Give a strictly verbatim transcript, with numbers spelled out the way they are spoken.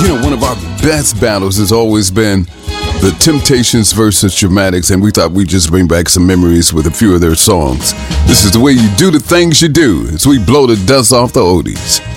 You know, one of our best battles has always been the Temptations versus Dramatics, and we thought we'd just bring back some memories with a few of their songs. This is the way you do the things you do as we blow the dust off the oldies.